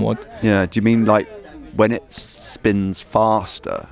somewhat. Yeah. Do you mean like when it spins faster,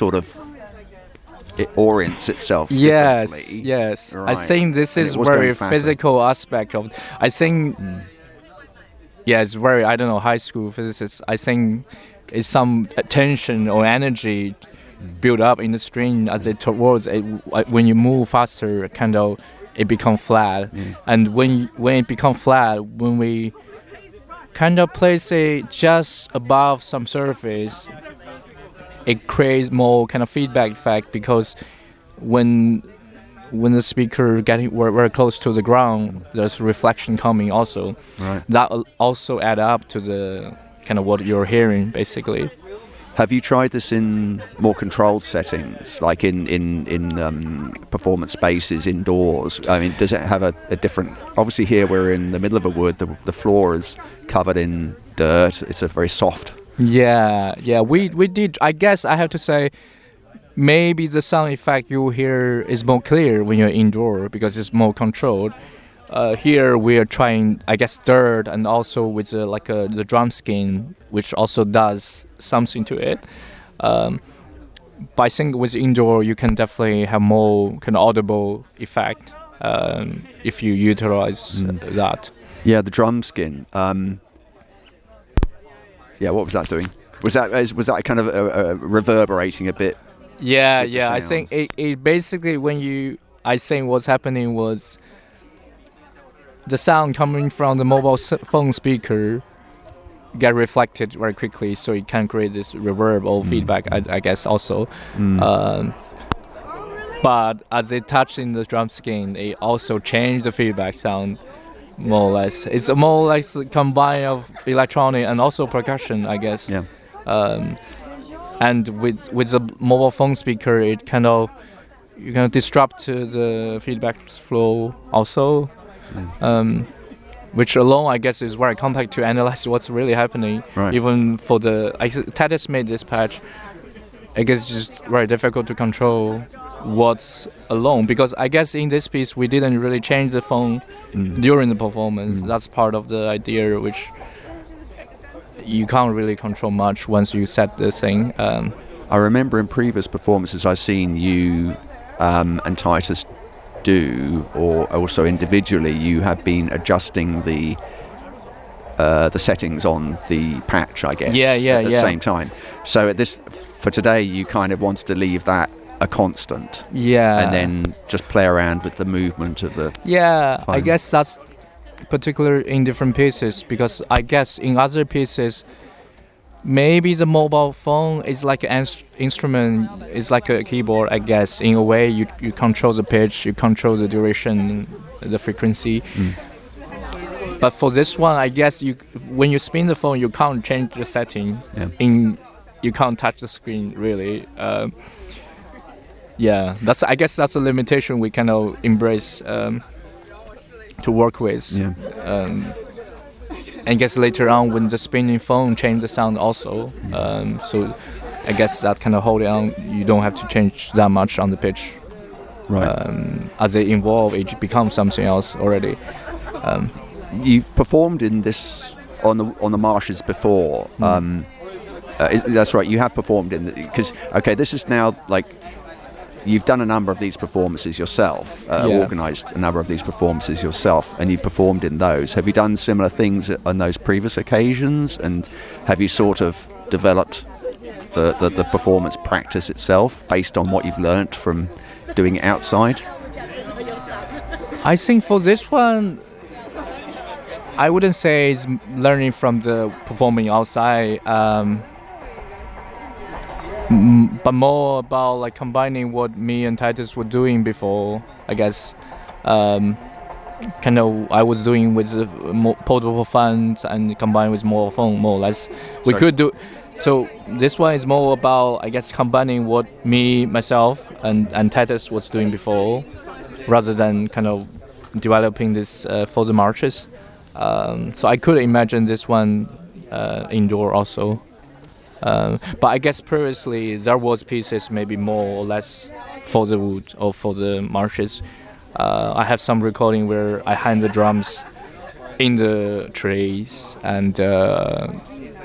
it orients itself differently? Yes. Right. I think this And is it was very going faster. physical aspect of. I think. Yeah, it's very. I don't know, high school physics. I think it's some tension or energy build up in the string as it towards it. When you move faster, kind of it becomes flat. And when it becomes flat, when we kind of place it just above some surface, it creates more kind of feedback effect, because when the speaker getting very close to the ground, there's reflection coming also. Right. That also add up to the kind of what you're hearing, basically. Have you tried this in more controlled settings, like in performance spaces indoors? I mean, does it have a different? Obviously, here we're in the middle of a wood. The floor is covered in dirt. It's a very soft. Yeah. We did. I guess I have to say, maybe the sound effect you hear is more clear when you're indoor because it's more controlled. Here we are trying, I guess, dirt and also with the drum skin, which also does something to it. But I think with indoor, you can definitely have more kind of audible effect if you utilize that. Yeah, the drum skin. Yeah, what was that doing? Was that kind of reverberating a bit? Yeah. I think it basically I think what's happening was the sound coming from the mobile phone speaker get reflected very quickly, so it can create this reverb or feedback, I guess also. But as it touched in the drum skin, it also changed the feedback sound more or less. It's more or less a combine of electronic and also percussion, I guess. Yeah. And with the mobile phone speaker, it kind of disrupt the feedback flow also. Which alone, I guess, is very complex to analyze what's really happening. Right. Even for Titus made this patch, I guess it's just very difficult to control what's alone, because I guess in this piece we didn't really change the phone during the performance. That's part of the idea, which you can't really control much once you set the thing. I remember in previous performances I've seen you and Titus do, or also individually, you have been adjusting the settings on the patch, I guess. At the same time. So for today, you kind of wanted to leave that a constant. Yeah. And then just play around with the movement of the. Yeah, phone. I guess that's particular in different pieces, because I guess in other pieces, maybe the mobile phone is like an instrument, is like a keyboard, I guess. In a way, you control the pitch, you control the duration, the frequency. But for this one, I guess when you spin the phone, you can't change the setting. Yeah. You can't touch the screen, really. I guess that's a limitation we kind of embrace to work with. Yeah. I guess later on when the spinning phone changed the sound also. So I guess that kind of hold it on. You don't have to change that much on the pitch. Right. As they evolve, it becomes something else already. You've performed in this on the marshes before. That's right. You have performed in because this is now like. You've done a number of these performances yourself, organised a number of these performances yourself, and you performed in those. Have you done similar things on those previous occasions, and have you sort of developed the performance practice itself based on what you've learnt from doing it outside? I think for this one, I wouldn't say it's learning from the performing outside. But more about like combining what me and Titus were doing before, I guess. Kind of I was doing with portable phones and combined with mobile phone, more or less. We could do. So this one is more about, I guess, combining what myself, and Titus was doing before, rather than kind of developing this for the marches. So I could imagine this one indoor also. But I guess previously there was pieces maybe more or less for the wood or for the marshes. I have some recording where I hang the drums in the trees and